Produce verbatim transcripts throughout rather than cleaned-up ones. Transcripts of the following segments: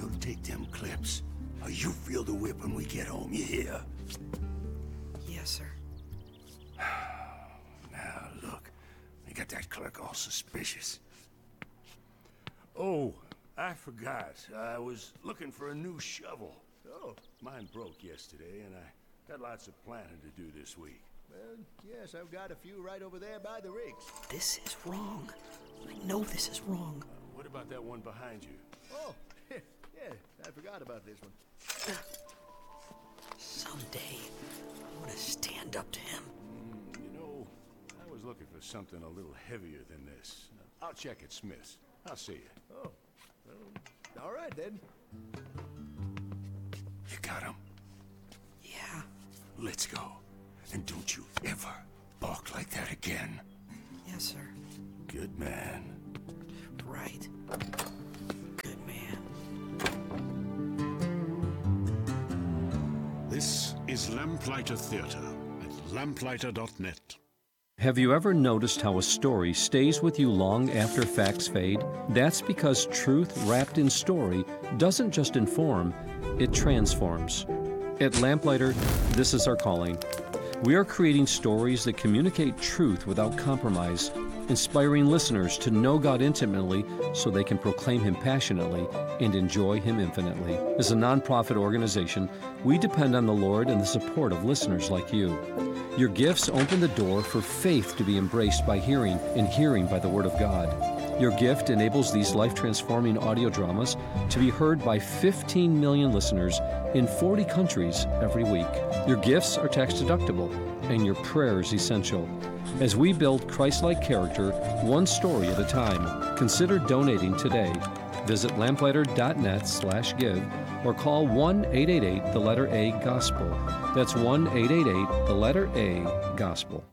you'll take them clips, or you feel the whip when we get home, you hear? Yes, sir. Now, look, you got that clerk all suspicious. Oh, I forgot. I was looking for a new shovel. Oh, mine broke yesterday, and I got lots of planting to do this week. Well, yes, I've got a few right over there by the rigs. This is wrong. I know this is wrong. Uh, what about that one behind you? Oh, yeah, I forgot about this one. Someday, I'm gonna stand up to him. Mm, you know, I was looking for something a little heavier than this. Uh, I'll check at Smith's. I'll see you. Oh, well, all right then. You got him? Yeah. Let's go. And don't you ever bark like that again. Yes, sir. Good man. Right. Good man. This is Lamplighter Theatre at lamplighter dot net. Have you ever noticed how a story stays with you long after facts fade? That's because truth wrapped in story doesn't just inform, it transforms. At Lamplighter, this is our calling. We are creating stories that communicate truth without compromise, inspiring listeners to know God intimately so they can proclaim Him passionately and enjoy Him infinitely. As a nonprofit organization, we depend on the Lord and the support of listeners like you. Your gifts open the door for faith to be embraced by hearing, and hearing by the Word of God. Your gift enables these life-transforming audio dramas to be heard by fifteen million listeners in forty countries every week. Your gifts are tax-deductible, and your prayers essential. As we build Christ-like character, one story at a time, consider donating today. Visit lamplighter dot net slash give or call one eight eight eight, the letter A, Gospel. That's one eight eight eight, the letter A, Gospel.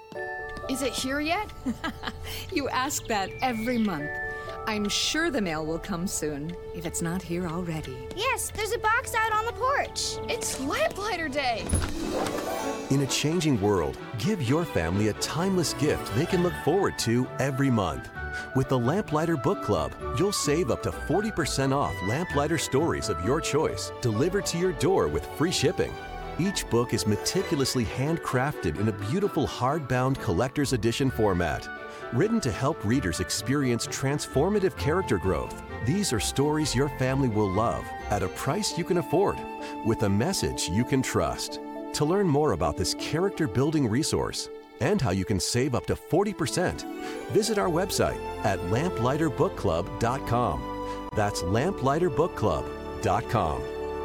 Is it here yet? You ask that every month. I'm sure the mail will come soon, if it's not here already. Yes, there's a box out on the porch. It's Lamplighter Day! In a changing world, give your family a timeless gift they can look forward to every month. With the Lamplighter Book Club, you'll save up to forty percent off Lamplighter stories of your choice, delivered to your door with free shipping. Each book is meticulously handcrafted in a beautiful hardbound collector's edition format. Written to help readers experience transformative character growth, these are stories your family will love at a price you can afford, with a message you can trust. To learn more about this character-building resource and how you can save up to forty percent, visit our website at lamplighter book club dot com. That's lamplighter book club dot com.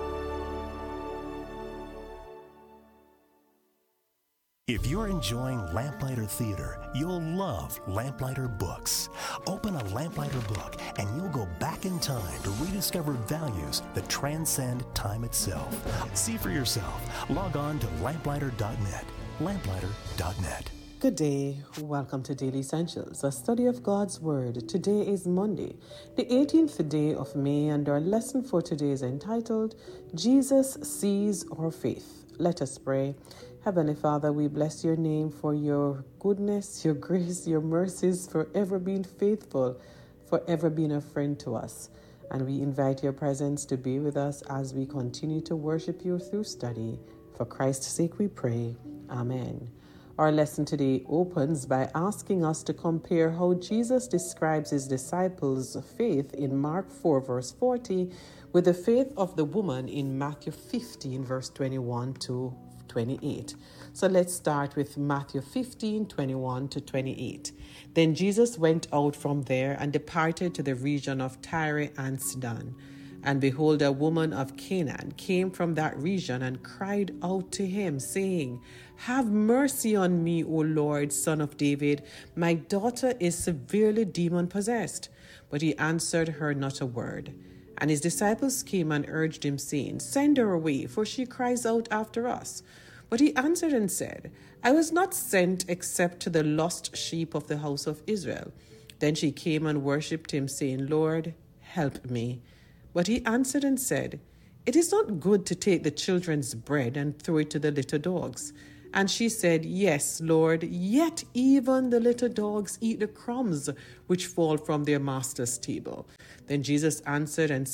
If you're enjoying Lamplighter Theater, you'll love Lamplighter Books. Open a Lamplighter book and you'll go back in time to rediscover values that transcend time itself. See for yourself. Log on to lamplighter dot net. lamplighter dot net. Good day. Welcome to Daily Essentials, a study of God's Word. Today is Monday, the eighteenth day of May, and our lesson for today is entitled, Jesus Sees Our Faith. Let us pray. Heavenly Father, we bless your name for your goodness, your grace, your mercies, for ever being faithful, for ever being a friend to us. And we invite your presence to be with us as we continue to worship you through study. For Christ's sake we pray. Amen. Our lesson today opens by asking us to compare how Jesus describes his disciples' faith in Mark four, verse forty, with the faith of the woman in Matthew fifteen, verse twenty-one to twenty-eight. So let's start with Matthew fifteen, twenty-one to twenty-eight. Then Jesus went out from there and departed to the region of Tyre and Sidon. And behold, a woman of Canaan came from that region and cried out to him, saying, Have mercy on me, O Lord, Son of David. My daughter is severely demon-possessed. But he answered her not a word. And his disciples came and urged him, saying, Send her away, for she cries out after us. But he answered and said, I was not sent except to the lost sheep of the house of Israel. Then she came and worshipped him, saying, Lord, help me. But he answered and said, It is not good to take the children's bread and throw it to the little dogs. And she said, Yes, Lord, yet even the little dogs eat the crumbs which fall from their master's table. Then Jesus answered and